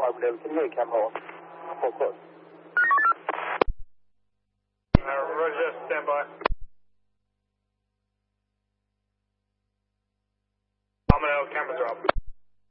Carbondale. Can you hear camera on? Full course. Roger, stand by. Carbondale, cameras are up.